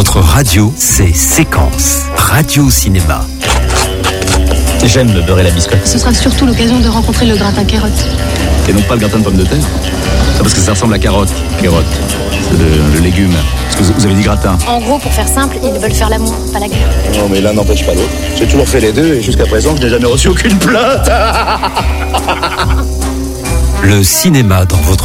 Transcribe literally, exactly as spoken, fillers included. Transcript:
Votre radio, c'est Séquence. Radio Cinéma. J'aime le beurre et la biscotte. Ce sera surtout l'occasion de rencontrer le gratin carotte. Et non pas le gratin de pommes de terre. Ah, parce que ça ressemble à carotte. Carotte. C'est le, le légume. Parce que vous, vous avez dit gratin. En gros, pour faire simple, ils veulent faire l'amour, pas la guerre. Non, mais l'un n'empêche pas l'autre. J'ai toujours fait les deux et jusqu'à présent, je n'ai jamais reçu aucune plainte. Le cinéma dans votre